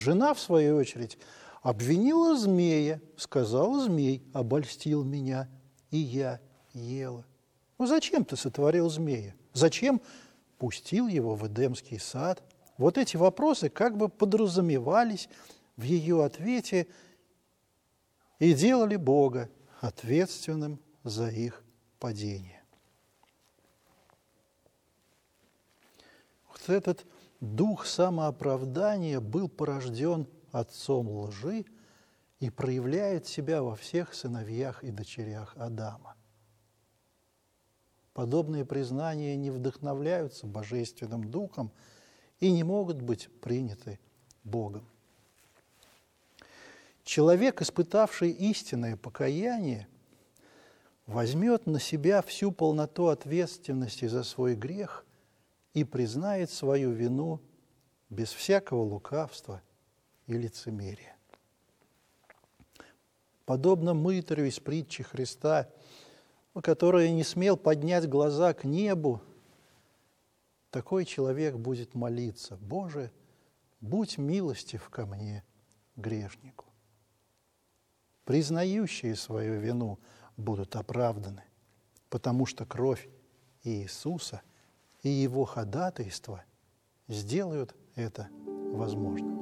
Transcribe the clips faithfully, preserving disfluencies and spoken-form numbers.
Жена, в свою очередь, обвинила змея, сказала: змей обольстил меня, и я ела. Ну зачем ты сотворил змея? Зачем пустил его в Эдемский сад? Вот эти вопросы как бы подразумевались в ее ответе и делали Бога ответственным за их падение. Вот этот дух самооправдания был порожден отцом лжи и проявляет себя во всех сыновьях и дочерях Адама. Подобные признания не вдохновляются Божественным Духом и не могут быть приняты Богом. Человек, испытавший истинное покаяние, возьмет на себя всю полноту ответственности за свой грех и признает свою вину без всякого лукавства и лицемерия. Подобно мытарю из притчи Христа, который не смел поднять глаза к небу, такой человек будет молиться: «Боже, будь милостив ко мне, грешнику». Признающие свою вину будут оправданы, потому что кровь Иисуса и Его ходатайство сделают это возможным.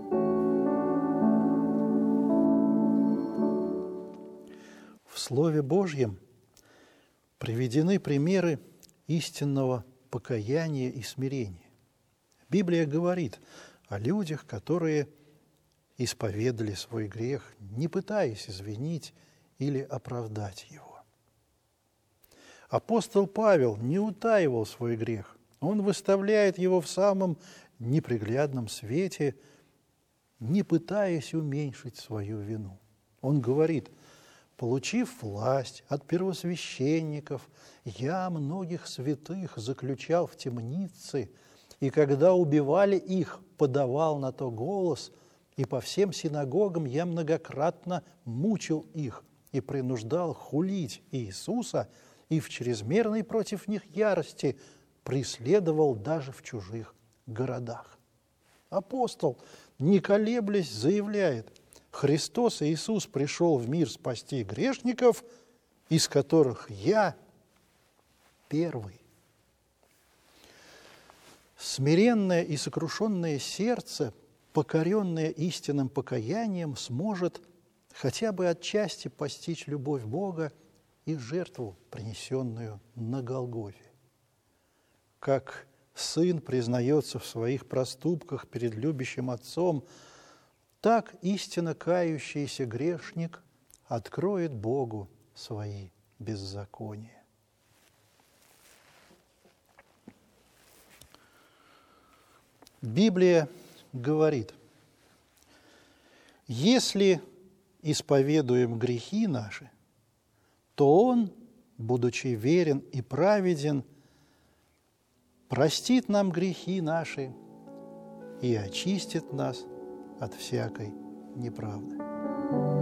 В Слове Божьем приведены примеры истинного покаяния и смирения. Библия говорит о людях, которые исповедали свой грех, не пытаясь извинить или оправдать его. Апостол Павел не утаивал свой грех. Он выставляет его в самом неприглядном свете, не пытаясь уменьшить свою вину. Он говорит: «Получив власть от первосвященников, я многих святых заключал в темницы, и когда убивали их, подавал на то голос, и по всем синагогам я многократно мучил их и принуждал хулить Иисуса, и в чрезмерной против них ярости преследовал даже в чужих городах». Апостол, не колеблясь, заявляет: Христос Иисус пришел в мир спасти грешников, из которых я первый. Смиренное и сокрушенное сердце, покоренное истинным покаянием, сможет хотя бы отчасти постичь любовь Бога и жертву, принесенную на Голгофе. Как сын признается в своих проступках перед любящим отцом, так истинно кающийся грешник откроет Богу свои беззакония. Библия говорит: если исповедуем грехи наши, то Он, будучи верен и праведен, простит нам грехи наши и очистит нас от всякой неправды.